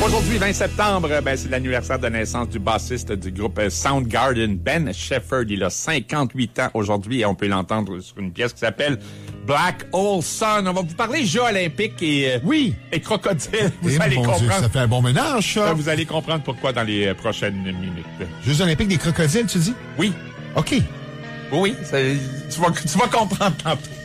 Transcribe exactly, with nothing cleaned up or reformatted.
Aujourd'hui, vingt septembre, ben, c'est l'anniversaire de naissance du bassiste du groupe Soundgarden, Ben Shepherd. Il a cinquante-huit ans aujourd'hui et on peut l'entendre sur une pièce qui s'appelle Black Hole Sun. On va vous parler Jeux olympiques et, euh, oui. et crocodiles. Vous et allez bon comprendre. Dieu, ça fait un bon ménage, ça. Vous allez comprendre pourquoi dans les prochaines minutes. Jeux olympiques des crocodiles, tu dis? Oui. OK. Oui, ça, tu, vas, tu vas comprendre tantôt.